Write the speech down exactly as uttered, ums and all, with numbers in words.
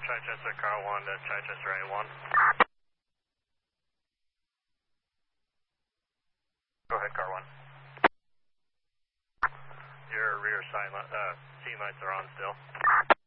Chichester car one to Chichester A one. Go ahead, car one. Your rear side, uh, sea lights are on still.